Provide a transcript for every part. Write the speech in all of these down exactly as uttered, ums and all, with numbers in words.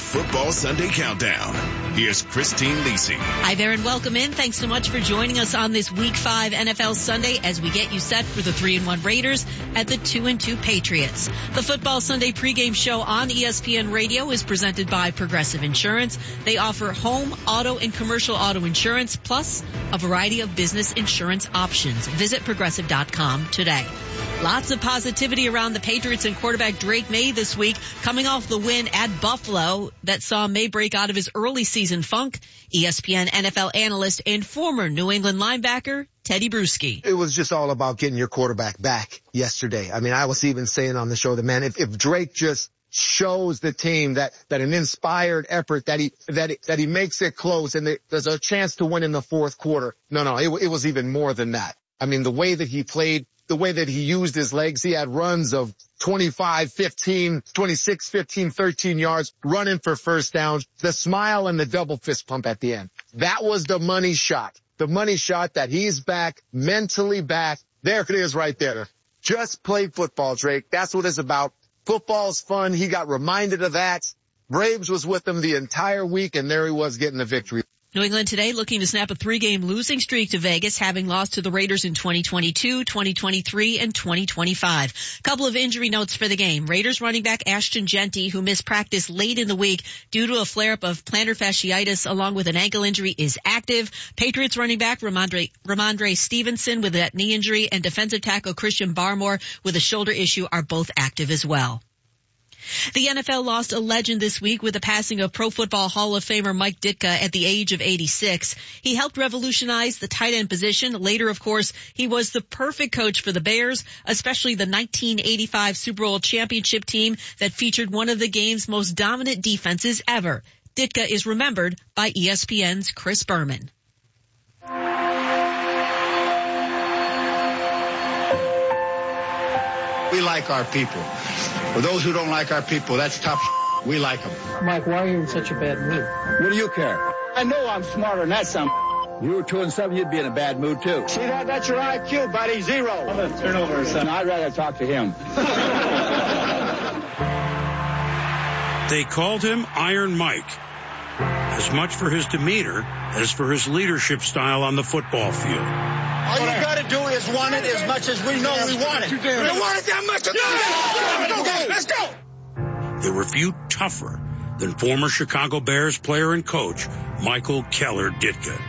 Football Sunday Countdown. Here's Christine Lisi. Hi there and welcome in. Thanks so much for joining us on this Week five N F L Sunday as we get you set for the three and one Raiders at the two and two Patriots. The Football Sunday pregame show on E S P N Radio is presented by Progressive Insurance. They offer home, auto, and commercial auto insurance, plus a variety of business insurance options. Visit progressive dot com today. Lots of positivity around the Patriots and quarterback Drake May this week, coming off the win at Buffalo that saw May break out of his early season funk. E S P N N F L analyst and former New England linebacker Teddy Bruschi. It was just all about getting your quarterback back yesterday. I mean, I was even saying on the show that, man, if, if Drake just shows the team that, that an inspired effort, that he, that, it, that he makes it close and there's a chance to win in the fourth quarter. No, no, it, it was even more than that. I mean, the way that he played, the way that he used his legs, he had runs of twenty-five, fifteen, twenty-six, fifteen, thirteen yards, running for first downs, the smile and the double fist pump at the end. That was the money shot. The money shot that he's back, mentally back. There it is right there. Just play football, Drake. That's what it's about. Football's fun. He got reminded of that. Braves was with him the entire week, and there he was getting the victory. New England today looking to snap a three-game losing streak to Vegas, having lost to the Raiders in twenty twenty-two, twenty twenty-three, and twenty twenty-five. Couple of injury notes for the game. Raiders running back Ashton Jeanty, who missed practice late in the week due to a flare-up of plantar fasciitis along with an ankle injury, is active. Patriots running back Ramondre, Ramondre Stevenson with that knee injury and defensive tackle Christian Barmore with a shoulder issue are both active as well. The N F L lost a legend this week with the passing of Pro Football Hall of Famer Mike Ditka at the age of eighty-six. He helped revolutionize the tight end position. Later, of course, he was the perfect coach for the Bears, especially the nineteen eighty-five Super Bowl championship team that featured one of the game's most dominant defenses ever. Ditka is remembered by E S P N's Chris Berman. We like our people. For those who don't like our people, that's tough. We like them. Mike, why are you in such a bad mood? What do you care? I know I'm smarter than that some. You were two and seven, you'd be in a bad mood too. See that? That's your I Q, buddy. Zero. I'm going to turn over, son. I'd rather talk to him. They called him Iron Mike, as much for his demeanor as for his leadership style on the football field. All you got to do is want it as much as we know we want it. You don't want it that much. Okay, let's go. There were few tougher than former Chicago Bears player and coach Michael Keller Ditka.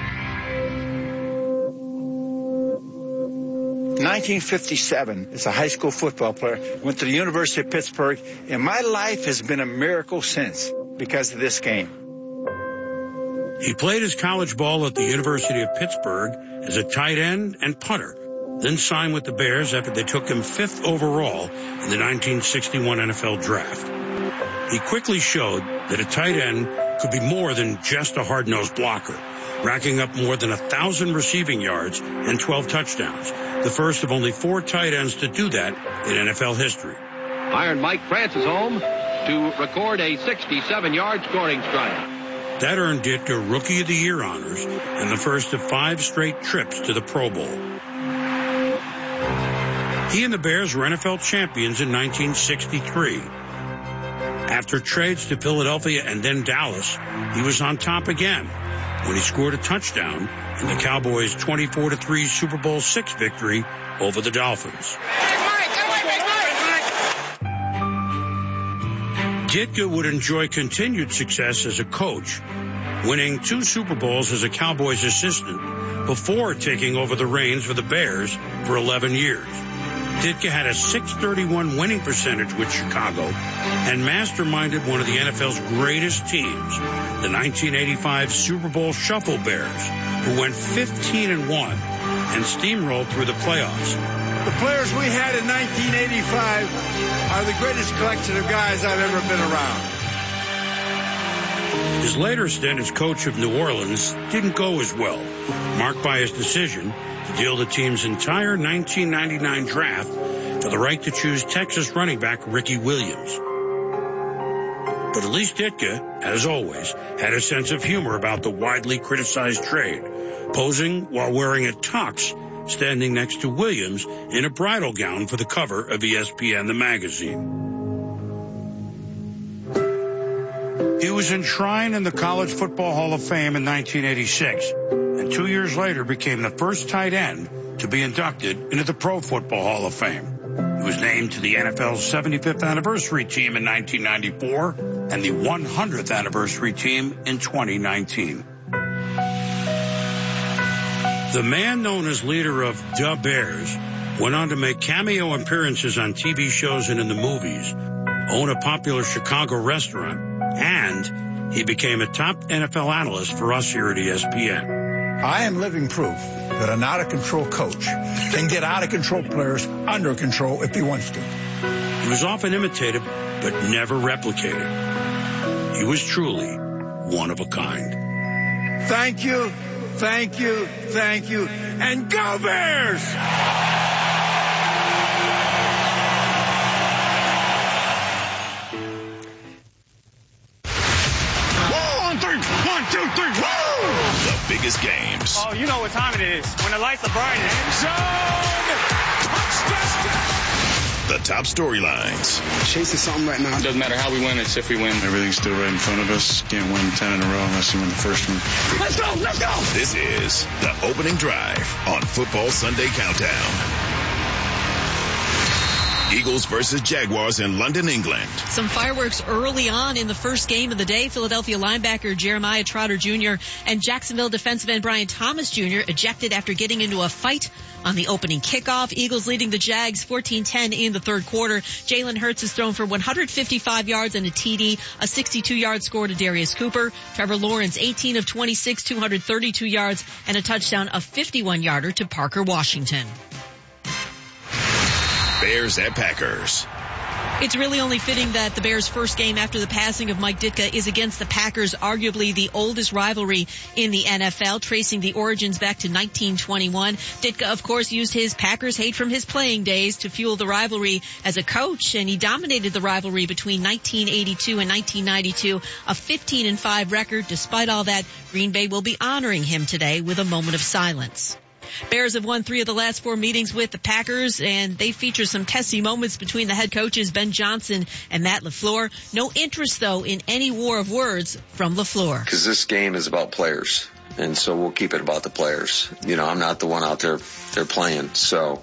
nineteen fifty-seven, as a high school football player, went to the University of Pittsburgh, and my life has been a miracle since because of this game. He played his college ball at the University of Pittsburgh as a tight end and punter, then signed with the Bears after they took him fifth overall in the nineteen sixty-one N F L draft. He quickly showed that a tight end could be more than just a hard-nosed blocker, racking up more than a thousand receiving yards and twelve touchdowns, the first of only four tight ends to do that in N F L history. Iron Mike prances home to record a sixty-seven-yard scoring strike. That earned Ditka Rookie of the Year honors and the first of five straight trips to the Pro Bowl. He and the Bears were N F L champions in nineteen sixty-three. After trades to Philadelphia and then Dallas, he was on top again when he scored a touchdown in the Cowboys' twenty-four to three Super Bowl six victory over the Dolphins. Ditka would enjoy continued success as a coach, winning two Super Bowls as a Cowboys assistant before taking over the reins for the Bears for eleven years. Ditka had a six thirty-one winning percentage with Chicago and masterminded one of the N F L's greatest teams, the nineteen eighty-five Super Bowl Shuffle Bears, who went fifteen and one and steamrolled through the playoffs. The players we had in nineteen eighty-five are the greatest collection of guys I've ever been around. His later stint as coach of New Orleans didn't go as well, marked by his decision to deal the team's entire nineteen ninety-nine draft for the right to choose Texas running back Ricky Williams. But at least Ditka, as always, had a sense of humor about the widely criticized trade, posing while wearing a tux, standing next to Williams in a bridal gown for the cover of E S P N, the magazine. He was enshrined in the College Football Hall of Fame in nineteen eighty-six, and two years later became the first tight end to be inducted into the Pro Football Hall of Fame. He was named to the N F L's seventy-fifth anniversary team in nineteen ninety-four and the one hundredth anniversary team in twenty nineteen. The man known as leader of the Bears went on to make cameo appearances on T V shows and in the movies, own a popular Chicago restaurant, and he became a top N F L analyst for us here at E S P N. I am living proof that an out-of-control coach can get out-of-control players under control if he wants to. He was often imitated, but never replicated. He was truly one of a kind. Thank you, thank you, thank you, and go Bears! One, three, one, two, three, woo! The biggest games. Oh, you know what time it is. When the lights are bright. End zone! Touchdown! The top storylines. Chasing something right now. It doesn't matter how we win, it's if we win. Everything's still right in front of us. Can't win ten in a row unless you win the first one. Let's go, let's go! This is the opening drive on Football Sunday Countdown. Eagles versus Jaguars in London, England. Some fireworks early on in the first game of the day. Philadelphia linebacker Jeremiah Trotter Junior and Jacksonville defensive end Brian Thomas Junior ejected after getting into a fight on the opening kickoff. Eagles leading the Jags fourteen ten in the third quarter. Jalen Hurts has thrown for one hundred fifty-five yards and a T D, a sixty-two yard score to Darius Cooper. Trevor Lawrence, eighteen of twenty-six, two hundred thirty-two yards, and a touchdown, a fifty-one yarder to Parker Washington. Bears at Packers. It's really only fitting that the Bears' first game after the passing of Mike Ditka is against the Packers, arguably the oldest rivalry in the N F L, tracing the origins back to nineteen twenty-one. Ditka, of course, used his Packers hate from his playing days to fuel the rivalry as a coach, and he dominated the rivalry between nineteen eighty-two and nineteen ninety-two, a fifteen and five record. Despite all that, Green Bay will be honoring him today with a moment of silence. Bears have won three of the last four meetings with the Packers, and they feature some testy moments between the head coaches Ben Johnson and Matt LaFleur. No interest, though, in any war of words from LaFleur. Because this game is about players, and so we'll keep it about the players. You know, I'm not the one out there they're playing, so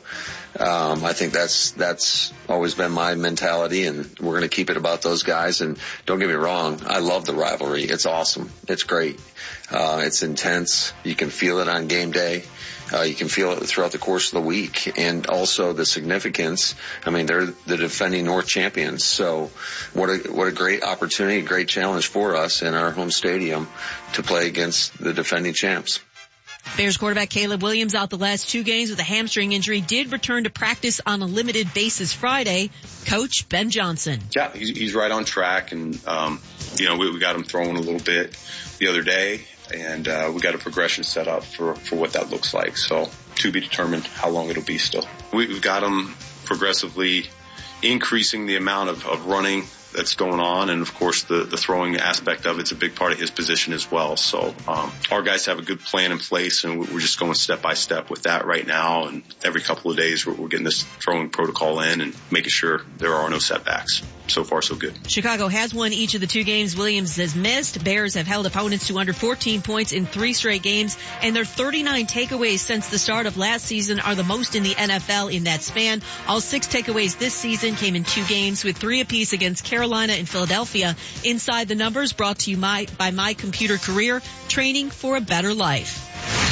um, I think that's that's always been my mentality, and we're going to keep it about those guys. And don't get me wrong, I love the rivalry. It's awesome. It's great. Uh, it's intense. You can feel it on game day. Uh, you can feel it throughout the course of the week, and also the significance. I mean, they're the defending North champions, so what a what a great opportunity, a great challenge for us in our home stadium to play against the defending champs. Bears quarterback Caleb Williams out the last two games with a hamstring injury, did return to practice on a limited basis Friday. Coach Ben Johnson. Yeah, he's, he's right on track, and um, you know we, we got him throwing a little bit the other day. And uh, we got a progression set up for, for what that looks like. So to be determined how long it'll be still. We, we've got them progressively increasing the amount of, of running that's going on. And, of course, the, the throwing aspect of it's a big part of his position as well. So um, our guys have a good plan in place, and we're just going step by step with that right now. And every couple of days we're, we're getting this throwing protocol in and making sure there are no setbacks. So far, so good. Chicago has won each of the two games Williams has missed. Bears have held opponents to under fourteen points in three straight games, and their thirty-nine takeaways since the start of last season are the most in the N F L in that span. All six takeaways this season came in two games, with three apiece against Carolina and Philadelphia. Inside the Numbers, brought to you my, by My Computer Career, training for a better life.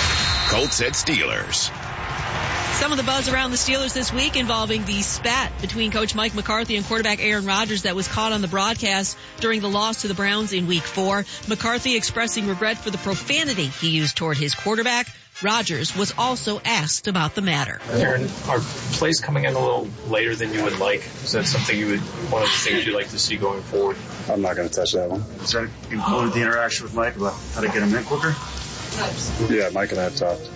Colts at Steelers. Some of the buzz around the Steelers this week involving the spat between Coach Mike McCarthy and quarterback Aaron Rodgers that was caught on the broadcast during the loss to the Browns in week four. McCarthy expressing regret for the profanity he used toward his quarterback. Rodgers was also asked about the matter. Aaron, are plays coming in a little later than you would like? Is that something you would, one of the things you'd like to see going forward? I'm not going to touch that one. Is that included the interaction with Mike about how to get him in quicker? Yeah, Mike and I have talked.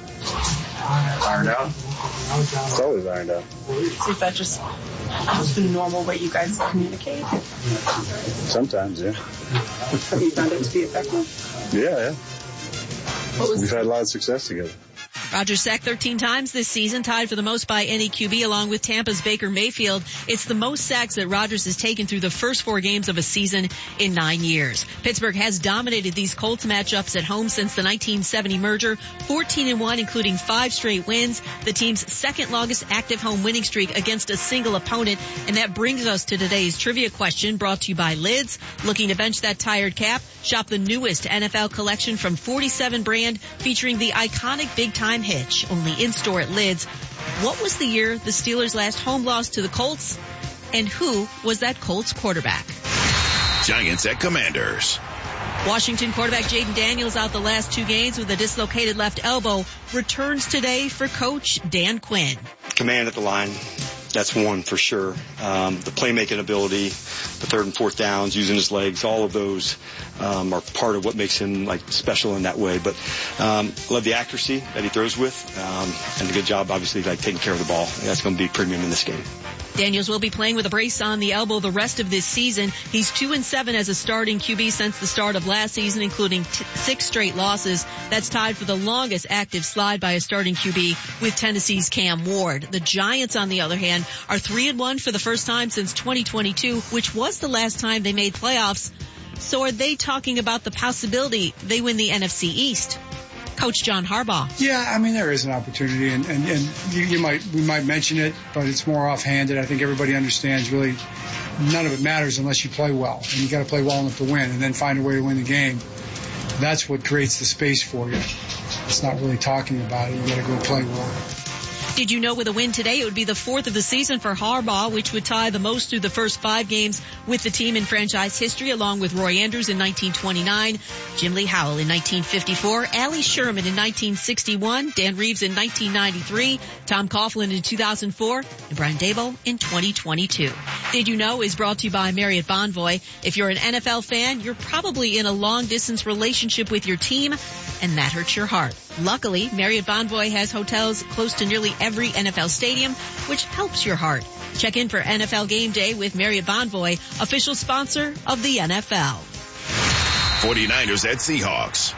Ironed out? It's always ironed out. Is that just the normal way you guys communicate? Sometimes, yeah. Have you found it to be effective? Yeah, yeah. What was We've had a lot of success together. Rodgers sacked thirteen times this season, tied for the most by any Q B along with Tampa's Baker Mayfield. It's the most sacks that Rodgers has taken through the first four games of a season in nine years. Pittsburgh has dominated these Colts matchups at home since the nineteen seventy merger, fourteen and one, including five straight wins, the team's second longest active home winning streak against a single opponent. And that brings us to today's trivia question, brought to you by Lids. Looking to bench that tired cap? Shop the newest N F L collection from forty-seven brand, featuring the iconic Big Time Hitch, only in-store at Lids. What was the year the Steelers' last home loss to the Colts? And who was that Colts quarterback? Giants at Commanders. Washington quarterback Jaden Daniels out the last two games with a dislocated left elbow. Returns today for coach Dan Quinn. Command at the line. That's one for sure. Um, the playmaking ability, the third and fourth downs, using his legs, all of those um, are part of what makes him like special in that way. But um, love the accuracy that he throws with, um, and a good job, obviously, like taking care of the ball. That's going to be premium in this game. Daniels will be playing with a brace on the elbow the rest of this season. He's two and seven as a starting Q B since the start of last season, including t- six straight losses. That's tied for the longest active slide by a starting Q B with Tennessee's Cam Ward. The Giants, on the other hand, are three and one for the first time since twenty twenty-two, which was the last time they made playoffs. So are they talking about the possibility they win the N F C East? Coach John Harbaugh. Yeah, I mean, there is an opportunity, and, and, and you, you might we might mention it, but it's more offhanded. I think everybody understands really none of it matters unless you play well, and you got to play well enough to win, and then find a way to win the game. That's what creates the space for you. It's not really talking about it. You got to go play well. Did you know with a win today, it would be the fourth of the season for Harbaugh, which would tie the most through the first five games with the team in franchise history, along with Roy Andrews in nineteen twenty-nine, Jim Lee Howell in nineteen fifty-four, Allie Sherman in nineteen sixty-one, Dan Reeves in nineteen ninety-three, Tom Coughlin in two thousand four, and Brian Daboll in twenty twenty-two. Did You Know is brought to you by Marriott Bonvoy. If you're an N F L fan, you're probably in a long-distance relationship with your team, and that hurts your heart. Luckily, Marriott Bonvoy has hotels close to nearly every N F L stadium, which helps your heart. Check in for N F L Game Day with Marriott Bonvoy, official sponsor of the N F L. forty-niners at Seahawks.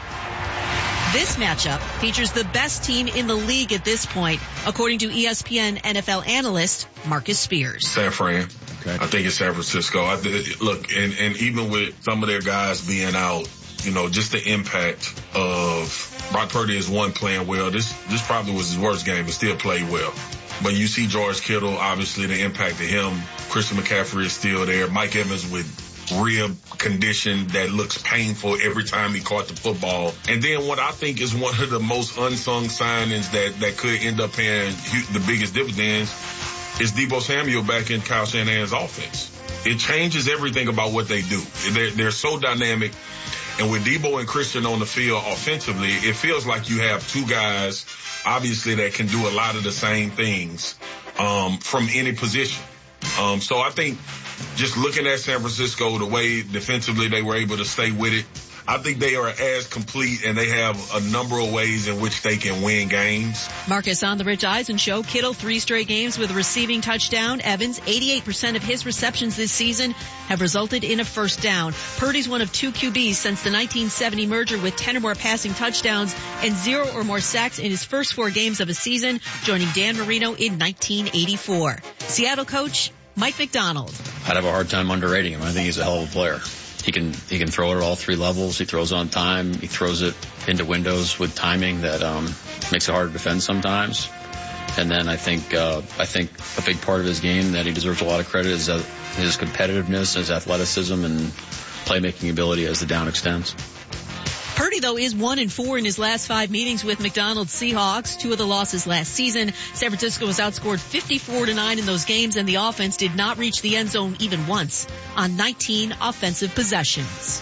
This matchup features the best team in the league at this point, according to E S P N N F L analyst Marcus Spears. San Fran. Okay. I think it's San Francisco. I th- look, and, and even with some of their guys being out, you know, just the impact of Brock Purdy is one playing well. This this probably was his worst game, but still played well. But you see George Kittle, obviously the impact of him. Christian McCaffrey is still there. Mike Evans with rib condition that looks painful every time he caught the football. And then what I think is one of the most unsung signings that, that could end up paying the biggest dividends is Deebo Samuel back in Kyle Shanahan's offense. It changes everything about what they do. They're, they're so dynamic. And with Deebo and Christian on the field offensively, it feels like you have two guys, obviously, that can do a lot of the same things um, from any position. Um, so I think just looking at San Francisco, the way defensively they were able to stay with it, I think they are as complete, and they have a number of ways in which they can win games. Marcus on the Rich Eisen Show. Kittle, three straight games with a receiving touchdown. Evans, eighty-eight percent of his receptions this season have resulted in a first down. Purdy's one of two Q Bs since the nineteen seventy merger with ten or more passing touchdowns and zero or more sacks in his first four games of a season, joining Dan Marino in nineteen eighty-four. Seattle coach Mike Macdonald. I'd have a hard time underrating him. I think he's a hell of a player. He can he can throw it at all three levels. He throws on time. He throws it into windows with timing that um, makes it hard to defend sometimes. And then I think uh, I think a big part of his game that he deserves a lot of credit is uh, his competitiveness, his athleticism, and playmaking ability as the down extends. Purdy, though, is one and four in his last five meetings with McDonald's Seahawks, two of the losses last season. San Francisco was outscored fifty-four to nine in those games, and the offense did not reach the end zone even once on nineteen offensive possessions.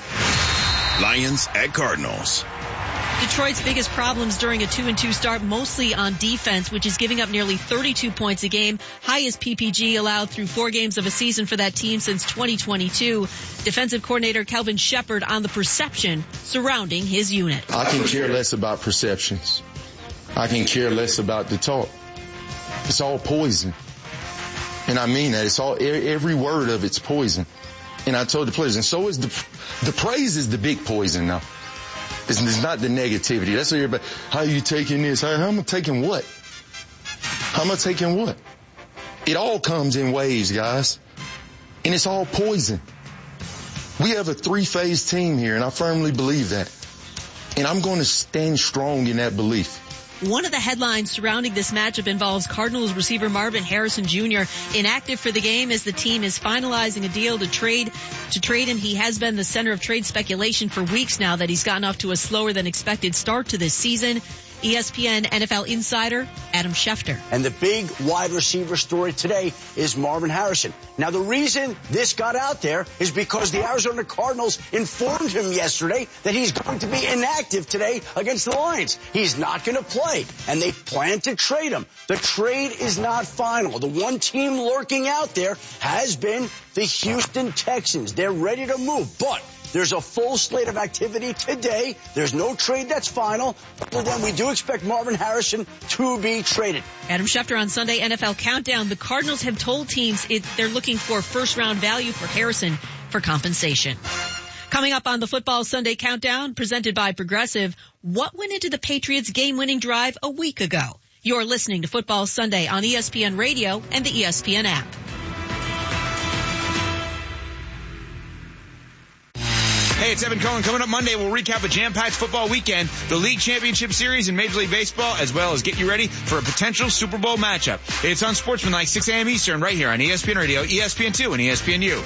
Lions at Cardinals. Detroit's biggest problems during a two and two start mostly on defense, which is giving up nearly thirty-two points a game, highest P P G allowed through four games of a season for that team since twenty twenty-two. Defensive coordinator Kelvin Shepard on the perception surrounding his unit. I can care less about perceptions. I can care less about the talk. It's all poison. And I mean that. It's all, every word of it's poison. And I told the players, and so is the, the praise is the big poison now. It's, it's not the negativity. That's what everybody, how are you taking this? How, how am I taking what? How am I taking what? It all comes in waves, guys. And it's all poison. We have a three-phase team here, and I firmly believe that. And I'm going to stand strong in that belief. One of the headlines surrounding this matchup involves Cardinals receiver Marvin Harrison Junior inactive for the game as the team is finalizing a deal to trade to trade him. He has been the center of trade speculation for weeks now that he's gotten off to a slower than expected start to this season. E S P N N F L insider Adam Schefter. And the big wide receiver story today is Marvin Harrison. Now, the reason this got out there is because the Arizona Cardinals informed him yesterday that he's going to be inactive today against the Lions. He's not going to play, and they plan to trade him. The trade is not final. The one team lurking out there has been the Houston Texans. They're ready to move, but there's a full slate of activity today. There's no trade that's final. Other than we do expect Marvin Harrison to be traded. Adam Schefter on Sunday N F L Countdown. The Cardinals have told teams it, they're looking for first-round value for Harrison for compensation. Coming up on the Football Sunday Countdown, presented by Progressive, what went into the Patriots' game-winning drive a week ago? You're listening to Football Sunday on E S P N Radio and the E S P N app. Hey, it's Evan Cohen. Coming up Monday, we'll recap a jam-packed football weekend, the League Championship Series in Major League Baseball, as well as get you ready for a potential Super Bowl matchup. It's on Sportsmanlike, six a.m. Eastern, right here on E S P N Radio, E S P N two, and E S P N U.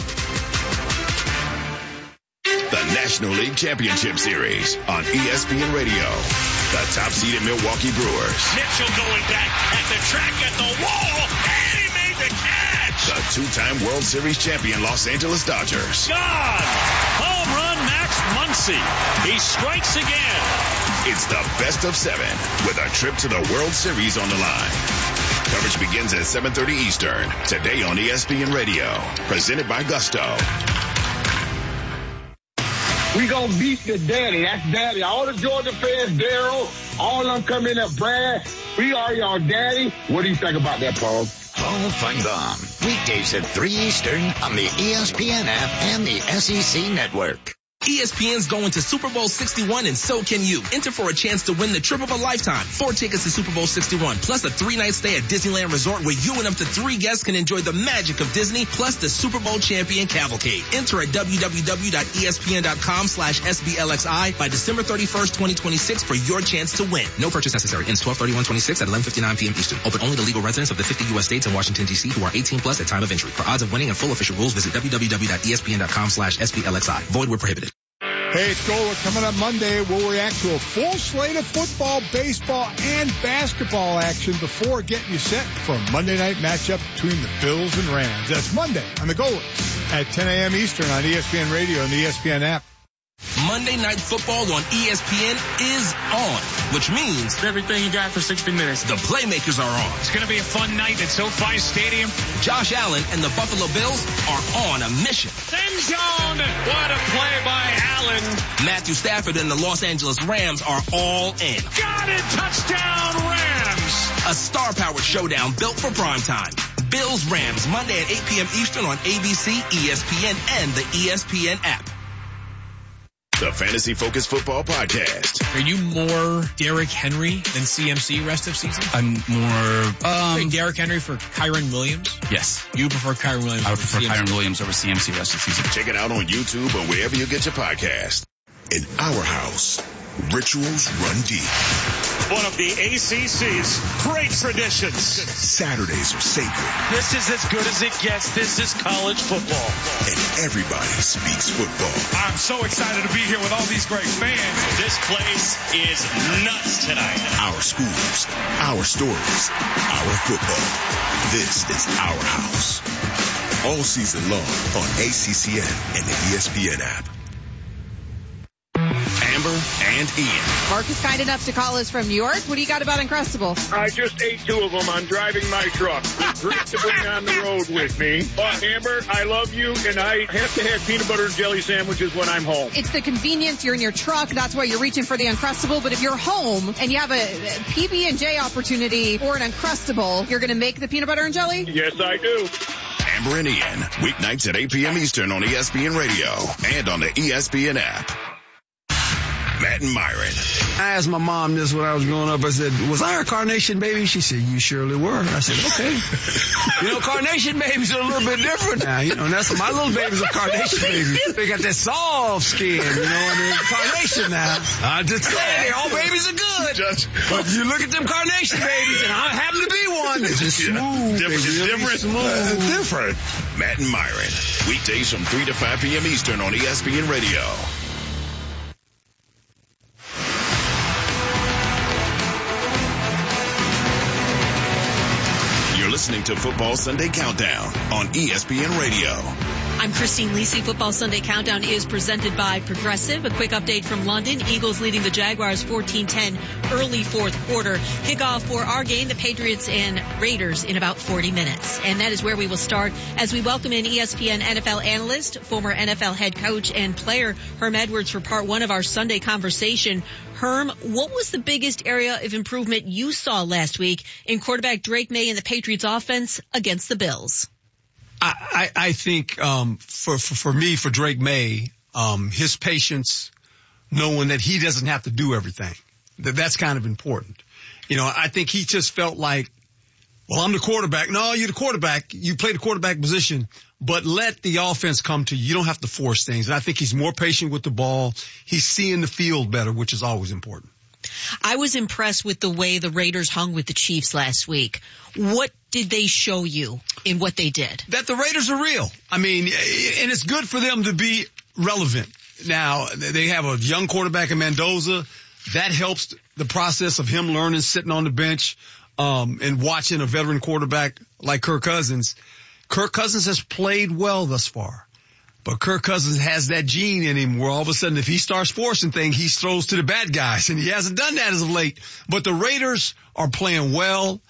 The National League Championship Series on E S P N Radio. The top-seeded Milwaukee Brewers. Mitchell going back at the track at the wall, and he made the catch. The two-time World Series champion Los Angeles Dodgers. God! Home run Max Muncy. He strikes again. It's the best of seven with a trip to the World Series on the line. Coverage begins at seven thirty Eastern today on E S P N Radio. Presented by Gusto. We gonna beat the daddy. That's daddy. All the Georgia fans, Daryl, all of them come in there, Brad. We are your daddy. What do you think about that, Paul? Hall of Fun Bomb. Weekdays at three Eastern on the E S P N app and the S E C Network. E S P N's going to Super Bowl sixty-one, and so can you. Enter for a chance to win the trip of a lifetime. Four tickets to Super Bowl sixty-one, plus a three-night stay at Disneyland Resort where you and up to three guests can enjoy the magic of Disney, plus the Super Bowl champion cavalcade. Enter at w w w dot e s p n dot com slash s b l x i by December thirty-first, twenty twenty-six for your chance to win. No purchase necessary. Ends twelve thirty-one twenty-six at eleven fifty-nine p.m. Eastern. Open only to legal residents of the fifty U S states and Washington, D C who are eighteen plus at time of entry. For odds of winning and full official rules, visit w w w dot e s p n dot com slash s b l x i. Void where prohibited. Hey, it's Gola. Coming up Monday, we'll react to a full slate of football, baseball, and basketball action before getting you set for a Monday night matchup between the Bills and Rams. That's Monday on the Gola at ten a.m. Eastern on E S P N Radio and the E S P N app. Monday Night Football on E S P N is on, which means everything you got for sixty minutes. The playmakers are on. It's going to be a fun night at SoFi Stadium. Josh Allen and the Buffalo Bills are on a mission. End zone. What a play by Allen. Matthew Stafford and the Los Angeles Rams are all in. Got it. Touchdown Rams. A star-powered showdown built for prime time. Bills Rams Monday at eight p.m. Eastern on A B C, E S P N, and the E S P N app. The Fantasy Focus Football Podcast. Are you more Derrick Henry than C M C rest of season? I'm more... Um, Derrick Henry for Kyren Williams? Yes. You prefer Kyren Williams? I would prefer Kyren Williams over C M C rest of season. Check it out on YouTube or wherever you get your podcast. In our house, rituals run deep. One of the A C C's great traditions. Saturdays are sacred. This is as good as it gets. This is college football. And everybody speaks football. I'm so excited to be here with all these great fans. This place is nuts tonight. Our schools, our stories, our football. This is our house. All season long on A C C N and the E S P N app. Amber and Ian. Mark is kind enough to call us from New York. What do you got about Uncrustables? I just ate two of them. I'm driving my truck. It's great to bring on the road with me. But Amber, I love you, and I have to have peanut butter and jelly sandwiches when I'm home. It's the convenience. You're in your truck. That's why you're reaching for the Uncrustable. But if you're home and you have a P B and J opportunity or an Uncrustable, you're going to make the peanut butter and jelly? Yes, I do. Amber and Ian, weeknights at eight p.m. Eastern on E S P N Radio and on the E S P N app. Matt and Myron. I asked my mom this when I was growing up. I said, was I a carnation baby? She said, you surely were. I said, okay. You know, carnation babies are a little bit different now, you know, and that's my little babies are carnation babies. They got that soft skin, you know, and they're carnation now. I just say, all babies are good. Just, but you look at them carnation babies, and I happen to be one. It's just smooth. Different. Really different. smooth. Uh, different. Matt and Myron. Weekdays from three to five p.m. Eastern on E S P N Radio. You're listening to Football Sunday Countdown on E S P N Radio. I'm Christine Lisi. Football Sunday Countdown is presented by Progressive. A quick update from London. Eagles leading the Jaguars fourteen ten early fourth quarter. Kickoff for our game, the Patriots and Raiders, in about forty minutes. And that is where we will start as we welcome in E S P N N F L analyst, former N F L head coach and player Herm Edwards for part one of our Sunday conversation. Herm, what was the biggest area of improvement you saw last week in quarterback Drake May and the Patriots offense against the Bills? I, I, I think um, for, for for me, for Drake May, um, his patience, knowing that he doesn't have to do everything, that that's kind of important. You know, I think he just felt like, well, I'm the quarterback. No, you're the quarterback. You play the quarterback position, but let the offense come to you. You don't have to force things. And I think he's more patient with the ball. He's seeing the field better, which is always important. I was impressed with the way the Raiders hung with the Chiefs last week. What did they show you in what they did? That the Raiders are real. I mean, and it's good for them to be relevant. Now, they have a young quarterback in Mendoza. That helps the process of him learning, sitting on the bench, um, and watching a veteran quarterback like Kirk Cousins. Kirk Cousins has played well thus far. But Kirk Cousins has that gene in him where all of a sudden if he starts forcing things, he throws to the bad guys. And he hasn't done that as of late. But the Raiders are playing well.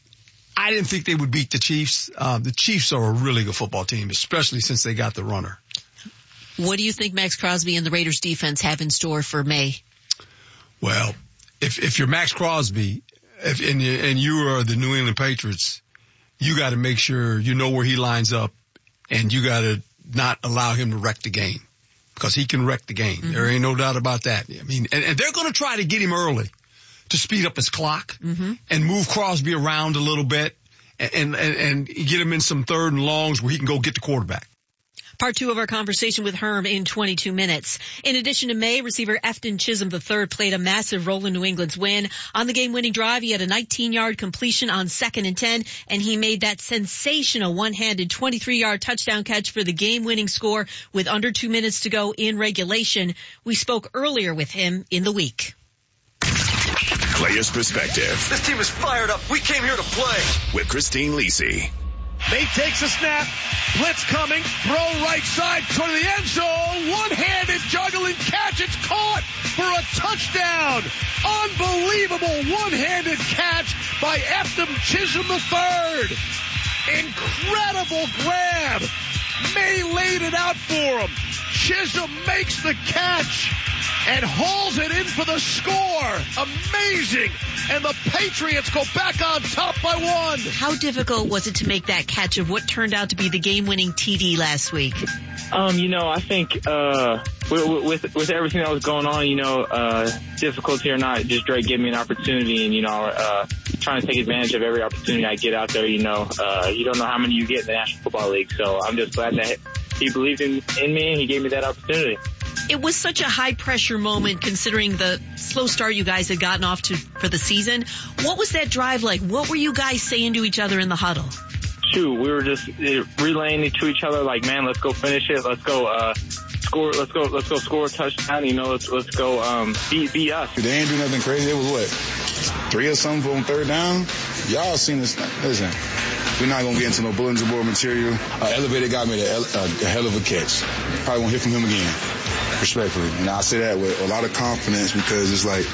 I didn't think they would beat the Chiefs. Uh, the Chiefs are a really good football team, especially since they got the runner. What do you think Max Crosby and the Raiders defense have in store for May? Well, if if you're Max Crosby if, and, you, and you are the New England Patriots, you got to make sure you know where he lines up, and you got to not allow him to wreck the game, because he can wreck the game. Mm-hmm. There ain't no doubt about that. I mean, and, and they're going to try to get him early to speed up his clock mm-hmm. and move Crosby around a little bit and, and, and get him in some third and longs where he can go get the quarterback. Part two of our conversation with Herm in twenty-two minutes. In addition to May, receiver Efton Chisholm the third played a massive role in New England's win. On the game-winning drive, he had a nineteen-yard completion on second and ten, and he made that sensational one-handed twenty-three-yard touchdown catch for the game-winning score with under two minutes to go in regulation. We spoke earlier with him in the week. Player's Perspective. This team is fired up. We came here to play. With Christine Lisi. May takes a snap. Blitz coming. Throw right side to the end zone. One-handed juggling catch. It's caught for a touchdown. Unbelievable one-handed catch by Efton Chisholm the third. Incredible grab. May laid it out for him. Chisholm makes the catch and hauls it in for the score. Amazing. And the Patriots go back on top by one. How difficult was it to make that catch of what turned out to be the game-winning T D last week? Um, you know, I think uh, with, with with everything that was going on, you know, uh, difficulty or not, just Drake gave me an opportunity, and you know, uh, trying to take advantage of every opportunity I get out there. You know, uh, you don't know how many you get in the National Football League, so I'm just glad that he believed in, in me and he gave me that opportunity. It was such a high-pressure moment considering the slow start you guys had gotten off to for the season. What was that drive like? What were you guys saying to each other in the huddle? Shoot, we were just relaying it to each other like, man, let's go finish it. Let's go uh, score. Let's go. Let's go score a touchdown. You know, let's let's go um, beat beat us. They ain't do nothing crazy. It was what, three or something on third down? Y'all seen this? Listen. We're not going to get into no bulletin board material. Uh, Elevator got me a, a, a hell of a catch. Probably won't hear from him again, respectfully. And I say that with a lot of confidence because it's like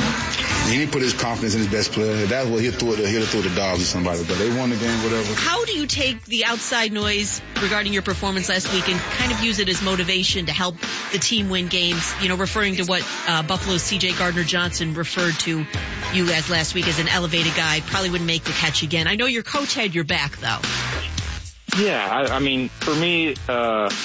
he didn't put his confidence in his best player. That's what he'll throw it, he'll throw the dogs or somebody. But they won the game, whatever. How do you take the outside noise regarding your performance last week and kind of use it as motivation to help the team win games? You know, referring to what uh, Buffalo's C J Gardner-Johnson referred to you as last week as an elevated guy. Probably wouldn't make the catch again. I know your coach had your back, though. Yeah, I, I mean, for me, uh,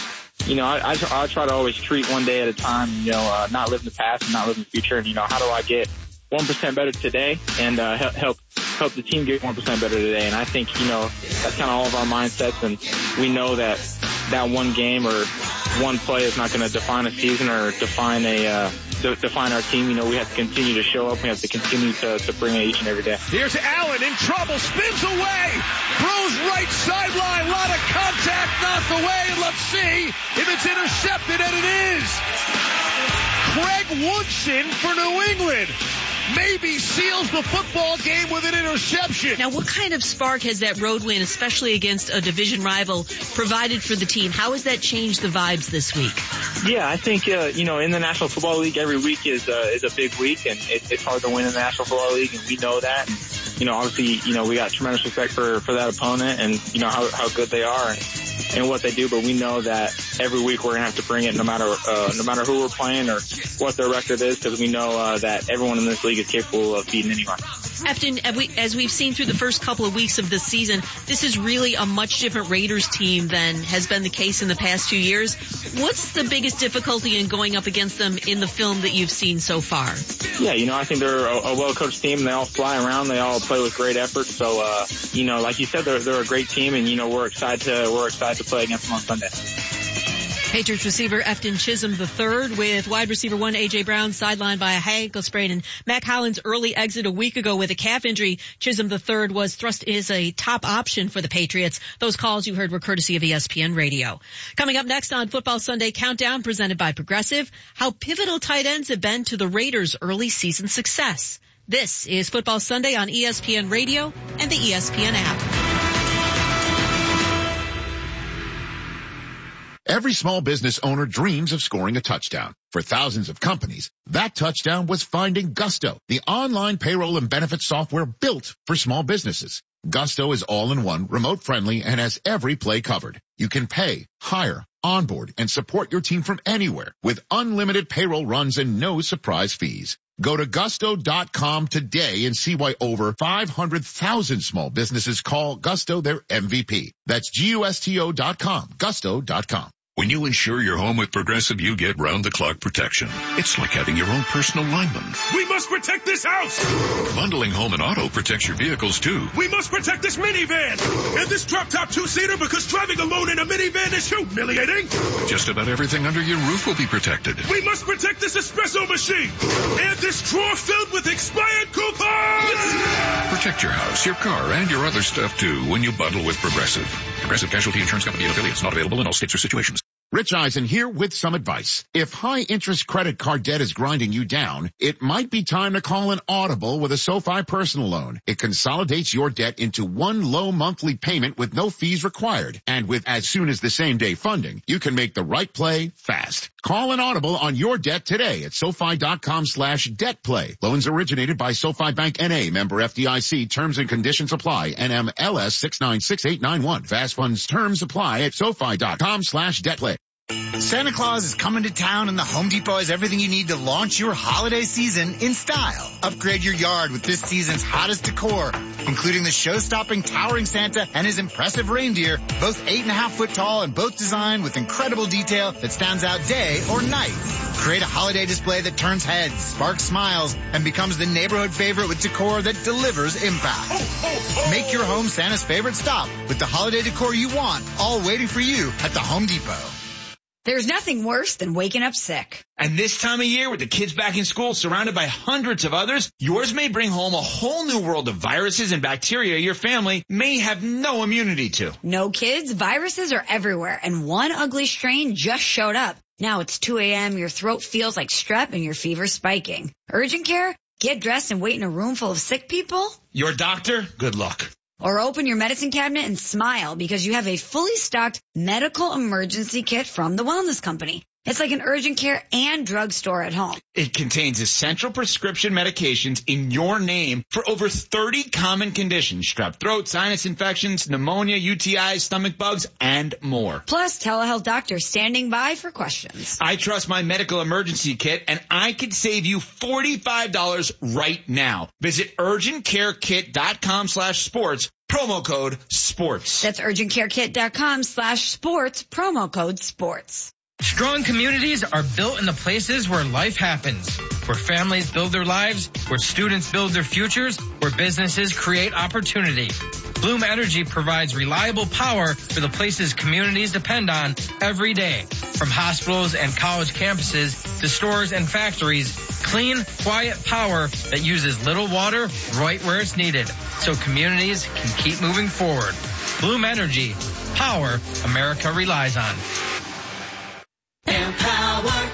you know, I, I, I try to always treat one day at a time, you know, uh, not live in the past and not live in the future. And, you know, how do I get one percent better today and uh, help, help help the team get one percent better today? And I think, you know, that's kind of all of our mindsets. And we know that that one game or one play is not going to define a season or define a uh, de- define our team. You know, we have to continue to show up. We have to continue to, to bring it each and every day. Here's Allen in trouble, spins away, throws right sideline, lot of contact, knocked away. Let's see if it's intercepted, and it is. Craig Woodson for New England maybe seals the football game with an interception. Now, what kind of spark has that road win, especially against a division rival, provided for the team? How has that changed the vibes this week? Yeah, I think, uh, you know, in the National Football League, every week is uh, is a big week, and it, it's hard to win in the National Football League, and we know that. And, you know, obviously, you know, we got tremendous respect for, for that opponent and, you know, how, how good they are and, and what they do, but we know that every week we're going to have to bring it no matter uh, no matter who we're playing or what their record is, because we know uh, that everyone in this league is capable of beating anyone. Afton, as we've seen through the first couple of weeks of this season, this is really a much different Raiders team than has been the case in the past two years. What's the biggest difficulty in going up against them in the film that you've seen so far? Yeah, you know, I think they're a, a well-coached team. They all fly around. They all play with great effort. So, uh, you know, like you said, they're, they're a great team, and, you know, we're excited to, we're excited to play against them on Sunday. Patriots receiver Efton Chisholm the third with wide receiver one A J Brown sidelined by a high ankle sprain, and Mack Hollins' early exit a week ago with a calf injury. Chisholm the third was thrust as a top option for the Patriots. Those calls you heard were courtesy of E S P N Radio. Coming up next on Football Sunday Countdown presented by Progressive, how pivotal tight ends have been to the Raiders' early season success. This is Football Sunday on E S P N Radio and the E S P N app. Every small business owner dreams of scoring a touchdown. For thousands of companies, that touchdown was finding Gusto, the online payroll and benefits software built for small businesses. Gusto is all-in-one, remote-friendly, and has every play covered. You can pay, hire, onboard, and support your team from anywhere with unlimited payroll runs and no surprise fees. Go to gusto dot com today and see why over five hundred thousand small businesses call Gusto their M V P. That's G U S T O dot com, gusto dot com. When you insure your home with Progressive, you get round-the-clock protection. It's like having your own personal lineman. We must protect this house! Bundling home and auto protects your vehicles, too. We must protect this minivan! And this drop-top two-seater, because driving alone in a minivan is humiliating! Just about everything under your roof will be protected. We must protect this espresso machine! And this drawer filled with expired coupons! Protect your house, your car, and your other stuff, too, when you bundle with Progressive. Progressive Casualty Insurance Company and affiliates, not available in all states or situations. Rich Eisen here with some advice. If high-interest credit card debt is grinding you down, it might be time to call an Audible with a SoFi personal loan. It consolidates your debt into one low monthly payment with no fees required. And with as soon as the same day funding, you can make the right play fast. Call an Audible on your debt today at SoFi dot com slash debt play. Loans originated by SoFi Bank N A, member F D I C. Terms and conditions apply. N M L S six nine six eight nine one. Fast funds terms apply at SoFi dot com slash debt play. Santa Claus is coming to town, and the Home Depot has everything you need to launch your holiday season in style. Upgrade your yard with this season's hottest decor, including the show-stopping towering Santa and his impressive reindeer, both eight and a half foot tall and both designed with incredible detail that stands out day or night. Create a holiday display that turns heads, sparks smiles, and becomes the neighborhood favorite with decor that delivers impact. Make your home Santa's favorite stop with the holiday decor you want, all waiting for you at the Home Depot. There's nothing worse than waking up sick. And this time of year, with the kids back in school, surrounded by hundreds of others, yours may bring home a whole new world of viruses and bacteria your family may have no immunity to. No, kids, viruses are everywhere, and one ugly strain just showed up. Now it's two a.m., your throat feels like strep, and your fever's spiking. Urgent care? Get dressed and wait in a room full of sick people? Your doctor? Good luck. Or open your medicine cabinet and smile because you have a fully stocked medical emergency kit from the Wellness Company. It's like an urgent care and drugstore at home. It contains essential prescription medications in your name for over thirty common conditions: strep throat, sinus infections, pneumonia, U T Is, stomach bugs, and more. Plus, telehealth doctors standing by for questions. I trust my medical emergency kit, and I could save you forty-five dollars right now. Visit urgent care kit dot com slash sports. promo code SPORTS. That's urgentcarekit.com slash sports, promo code sports. Strong communities are built in the places where life happens, where families build their lives, where students build their futures, where businesses create opportunity. Bloom Energy provides reliable power for the places communities depend on every day. From hospitals and college campuses to stores and factories, clean, quiet power that uses little water right where it's needed, so communities can keep moving forward. Bloom Energy, power America relies on. Empower.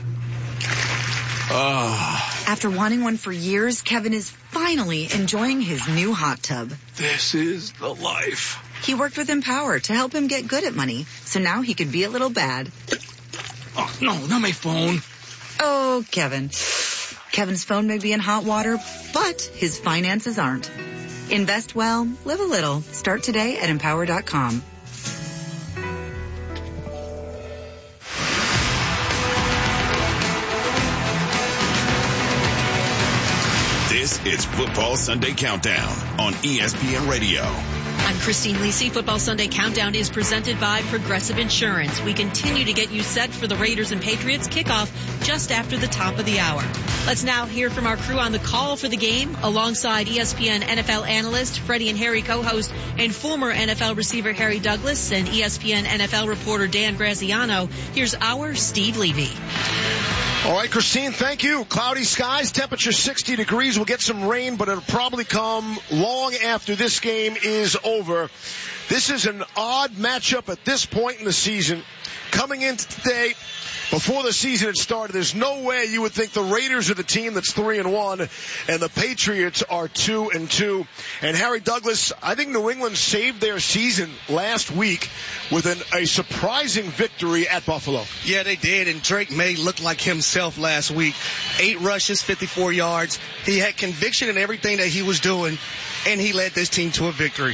Oh. After wanting one for years, Kevin is finally enjoying his new hot tub. This is the life. He worked with Empower to help him get good at money, so now he could be a little bad. Oh, no, not my phone. Oh, Kevin. Kevin's phone may be in hot water, but his finances aren't. Invest well, live a little. Start today at empower dot com. This is Football Sunday Countdown on E S P N Radio. I'm Christine Lisi. Football Sunday Countdown is presented by Progressive Insurance. We continue to get you set for the Raiders and Patriots kickoff just after the top of the hour. Let's now hear from our crew on the call for the game, alongside E S P N N F L analyst Freddie and Harry co-host and former N F L receiver Harry Douglas and E S P N N F L reporter Dan Graziano. Here's our Steve Levy. All right, Christine, thank you. Cloudy skies, temperature sixty degrees. We'll get some rain, but it'll probably come long after this game is over. This is an odd matchup at this point in the season. Coming into today, before the season had started, there's no way you would think the Raiders are the team that's three and one, and the Patriots are two and two. And Harry Douglas, I think New England saved their season last week with an, a surprising victory at Buffalo. Yeah, they did, and Drake May looked like himself last week. Eight rushes, fifty-four yards. He had conviction in everything that he was doing, and he led this team to a victory.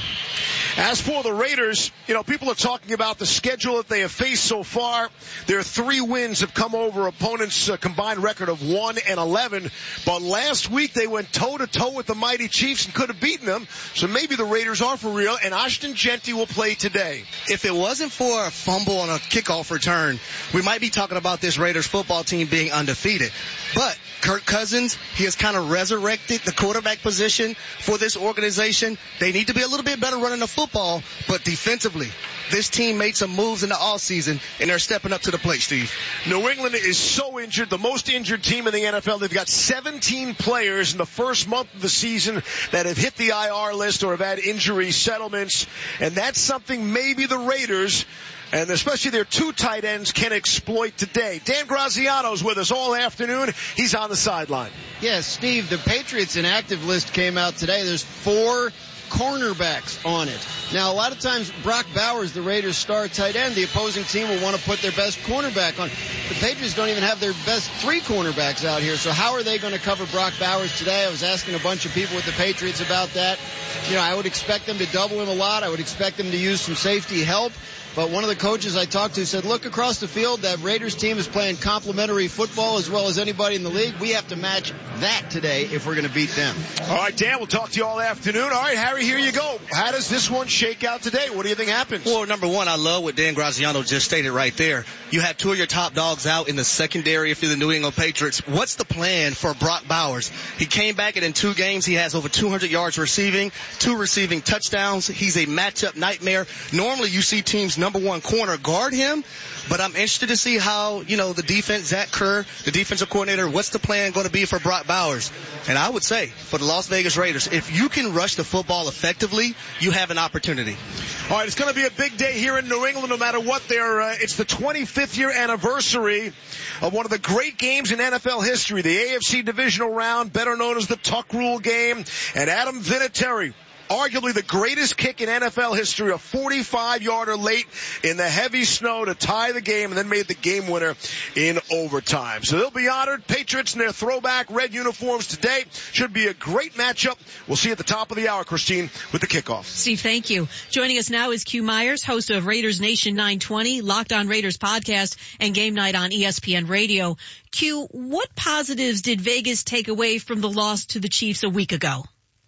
As for the Raiders, you know, people are talking about the schedule that they have faced so far. Their three wins have come over opponents' uh, combined record of one and eleven. But last week they went toe-to-toe with the mighty Chiefs and could have beaten them. So maybe the Raiders are for real, and Ashton Jeanty will play today. If it wasn't for a fumble on a kickoff return, we might be talking about this Raiders football team being undefeated. But Kirk Cousins, he has kind of resurrected the quarterback position for this organization. They need to be a little bit better running the football, but defensively, this team made some moves in the offseason, and they're stepping up to the plate, Steve. New England is so injured, the most injured team in the N F L. They've got seventeen players in the first month of the season that have hit the I R list or have had injury settlements, and that's something maybe the Raiders, and especially their two tight ends, can exploit today. Dan Graziano's with us all afternoon. He's on the sideline. Yes, Steve, the Patriots inactive list came out today. There's four cornerbacks on it. Now, a lot of times, Brock Bowers, the Raiders' star tight end, the opposing team will want to put their best cornerback on. The Patriots don't even have their best three cornerbacks out here, so how are they going to cover Brock Bowers today? I was asking a bunch of people with the Patriots about that. You know, I would expect them to double him a lot. I would expect them to use some safety help. But one of the coaches I talked to said, look across the field, that Raiders team is playing complementary football as well as anybody in the league. We have to match that today if we're going to beat them. All right, Dan, we'll talk to you all afternoon. All right, Harry, here you go. How does this one shake out today? What do you think happens? Well, number one, I love what Dan Graziano just stated right there. You have two of your top dogs out in the secondary if you're the New England Patriots. What's the plan for Brock Bowers? He came back, and in two games, he has over two hundred yards receiving, two receiving touchdowns. He's a matchup nightmare. Normally, you see teams number one corner guard him, but I'm interested to see how, you know, the defense, Zach Kerr, the defensive coordinator, what's the plan going to be for Brock Bowers? And I would say, for the Las Vegas Raiders, if you can rush the football effectively, you have an opportunity. All right, it's going to be a big day here in New England, no matter what they're, uh, it's the twenty-fifth year anniversary of one of the great games in N F L history, the A F C divisional round, better known as the Tuck Rule game, and Adam Vinatieri, arguably the greatest kick in N F L history, a forty-five yarder late in the heavy snow to tie the game, and then made the game winner in overtime. So they'll be honored. Patriots in their throwback red uniforms today. Should be a great matchup. We'll see you at the top of the hour, Christine, with the kickoff. Steve, thank you. Joining us now is Q Myers, host of Raiders Nation nine twenty, Locked On Raiders podcast, and Game Night on E S P N Radio. Q, what positives did Vegas take away from the loss to the Chiefs a week ago?